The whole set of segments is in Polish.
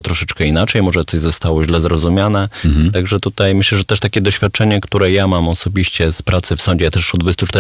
troszeczkę inaczej, może coś zostało źle zrozumiane. Także tutaj myślę, że też takie doświadczenie, które ja mam osobiście z pracy w sądzie, ja też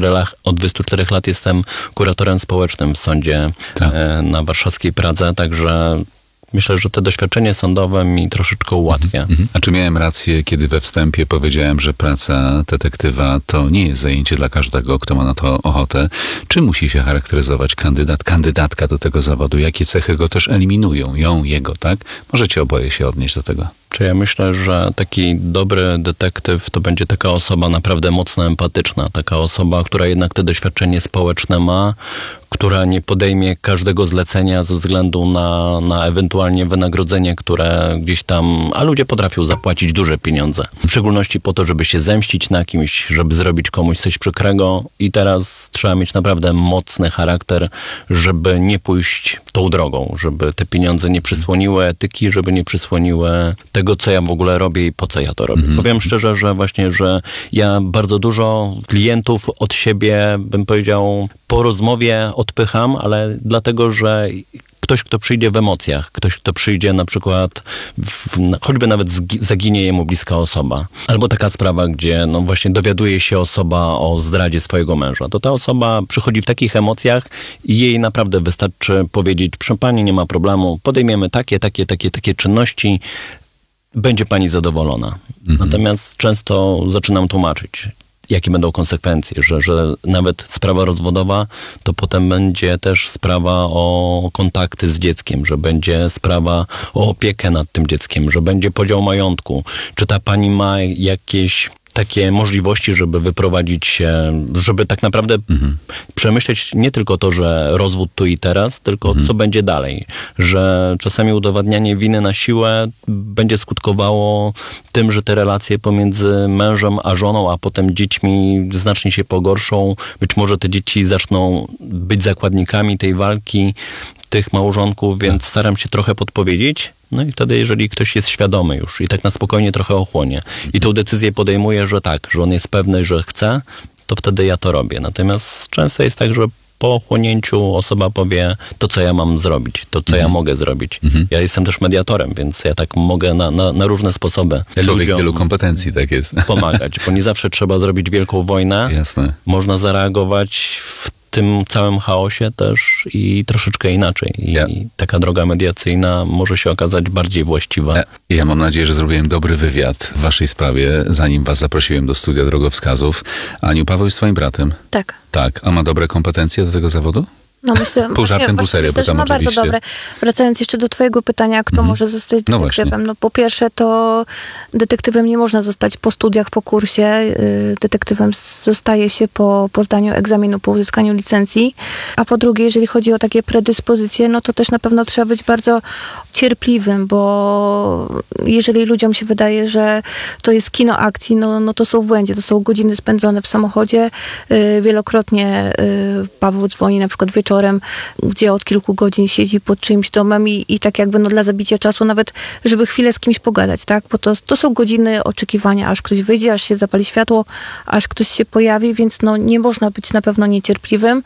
od 24 lat jestem kuratorem społecznym w sądzie na warszawskiej Pradze, także myślę, że to doświadczenie sądowe mi troszeczkę ułatwia. A czy miałem rację, kiedy we wstępie powiedziałem, że praca detektywa to nie jest zajęcie dla każdego, kto ma na to ochotę? Czy musi się charakteryzować kandydatka do tego zawodu? Jakie cechy go też eliminują? Jego, tak? Możecie oboje się odnieść do tego. Czy ja myślę, że taki dobry detektyw to będzie taka osoba naprawdę mocno empatyczna, taka osoba, która jednak te doświadczenie społeczne ma, która nie podejmie każdego zlecenia ze względu na ewentualnie wynagrodzenie, które gdzieś tam, a ludzie potrafią zapłacić duże pieniądze. W szczególności po to, żeby się zemścić na kimś, żeby zrobić komuś coś przykrego i teraz trzeba mieć naprawdę mocny charakter, żeby nie pójść tą drogą, żeby te pieniądze nie przysłoniły etyki, żeby nie przysłoniły tego, co ja w ogóle robię i po co ja to robię. Powiem szczerze, że właśnie, że ja bardzo dużo klientów od siebie, bym powiedział, po rozmowie odpycham, ale dlatego, że ktoś, kto przyjdzie w emocjach, ktoś, kto przyjdzie na przykład, choćby nawet zaginie jemu bliska osoba. Albo taka sprawa, gdzie no właśnie dowiaduje się osoba o zdradzie swojego męża. To ta osoba przychodzi w takich emocjach i jej naprawdę wystarczy powiedzieć: proszę pani, nie ma problemu, podejmiemy takie czynności, będzie pani zadowolona. Natomiast często zaczynam tłumaczyć, jakie będą konsekwencje, że nawet sprawa rozwodowa, to potem będzie też sprawa o kontakty z dzieckiem, że będzie sprawa o opiekę nad tym dzieckiem, że będzie podział majątku. Czy ta pani ma jakieś takie możliwości, żeby wyprowadzić się, żeby tak naprawdę przemyśleć nie tylko to, że rozwód tu i teraz, tylko co będzie dalej. Że czasami udowadnianie winy na siłę będzie skutkowało tym, że te relacje pomiędzy mężem a żoną, a potem dziećmi znacznie się pogorszą. Być może te dzieci zaczną być zakładnikami tej walki tych małżonków, więc staram się trochę podpowiedzieć. No i wtedy, jeżeli ktoś jest świadomy już i tak na spokojnie trochę ochłonie i tą decyzję podejmuje, że tak, że on jest pewny, że chce, to wtedy ja to robię. Natomiast często jest tak, że po ochłonięciu osoba powie to, co ja mam zrobić, to, co ja mogę zrobić. Ja jestem też mediatorem, więc ja tak mogę na różne sposoby Człowiek wielu kompetencji, tak jest. Pomagać, bo nie zawsze trzeba zrobić wielką wojnę. Jasne. Można zareagować w tym całym chaosie też i troszeczkę inaczej. I taka droga mediacyjna może się okazać bardziej właściwa. Ja mam nadzieję, że zrobiłem dobry wywiad w waszej sprawie, zanim was zaprosiłem do studia drogowskazów. Aniu, Paweł jest twoim bratem? Tak. Tak. A ma dobre kompetencje do tego zawodu? No myślę, pół żartem, pół serio, myślę, że ma oczywiście. bardzo dobre. Wracając jeszcze do twojego pytania, kto może zostać detektywem. No po pierwsze, to detektywem nie można zostać po studiach, po kursie. Detektywem zostaje się po zdaniu egzaminu, po uzyskaniu licencji. A po drugie, jeżeli chodzi o takie predyspozycje, no to też na pewno trzeba być bardzo cierpliwym, bo jeżeli ludziom się wydaje, że to jest kino akcji, no to są w błędzie. To są godziny spędzone w samochodzie. Wielokrotnie Paweł dzwoni na przykład wieczorem, gdzie od kilku godzin siedzi pod czyimś domem i tak jakby dla zabicia czasu, nawet żeby chwilę z kimś pogadać, tak? Bo to są godziny oczekiwania, aż ktoś wyjdzie, aż się zapali światło, aż ktoś się pojawi, więc nie można być na pewno niecierpliwym.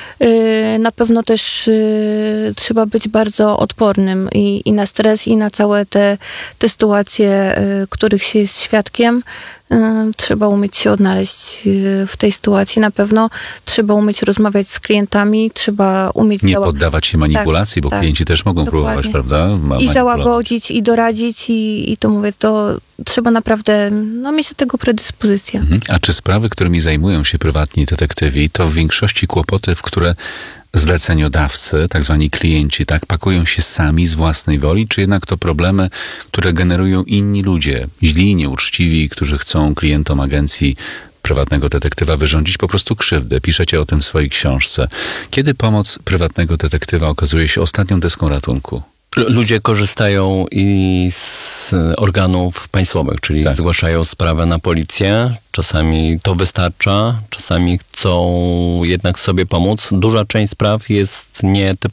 Na pewno też trzeba być bardzo odpornym i na stres, i na całe te sytuacje, których się jest świadkiem. Trzeba umieć się odnaleźć w tej sytuacji na pewno. Trzeba umieć rozmawiać z klientami, trzeba umieć nie poddawać się manipulacji, bo klienci też mogą próbować, prawda? I załagodzić, i doradzić, i to mówię, to trzeba naprawdę mieć do tego predyspozycję. A czy sprawy, którymi zajmują się prywatni detektywi, to w większości kłopoty, w które zleceniodawcy, tak zwani klienci, tak, pakują się sami z własnej woli, czy jednak to problemy, które generują inni ludzie, źli, nieuczciwi, którzy chcą klientom agencji prywatnego detektywa wyrządzić po prostu krzywdę. Piszecie o tym w swojej książce. Kiedy pomoc prywatnego detektywa okazuje się ostatnią deską ratunku? Ludzie korzystają i z organów państwowych, czyli zgłaszają sprawę na policję. Czasami to wystarcza, czasami chcą jednak sobie pomóc. Duża część spraw jest